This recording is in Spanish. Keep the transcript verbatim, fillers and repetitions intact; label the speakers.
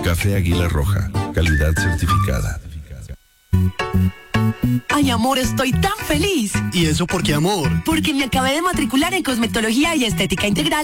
Speaker 1: Café Águila Roja, calidad certificada.
Speaker 2: Ay, amor, estoy tan feliz.
Speaker 3: ¿Y eso por qué, amor?
Speaker 2: Porque me acabé de matricular en Cosmetología y Estética Integral